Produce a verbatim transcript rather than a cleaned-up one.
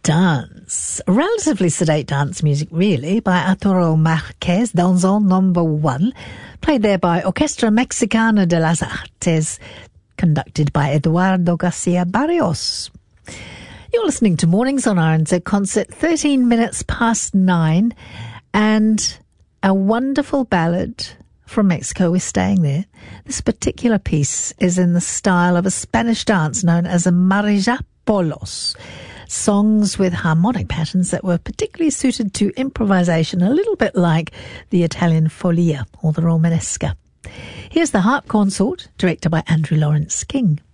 Dance. Relatively sedate dance music, really, by Arturo Marquez, Danzón Number One, played there by Orquesta Mexicana de las Artes, conducted by Eduardo Garcia Barrios. You're listening to Mornings on R N Z Concert, thirteen minutes past nine, and a wonderful ballad from Mexico. We're staying there. This particular piece is in the style of a Spanish dance known as a mariapolos. Songs with harmonic patterns that were particularly suited to improvisation, a little bit like the Italian folia or the Romanesca. Here's the Harp Consort, directed by Andrew Lawrence King.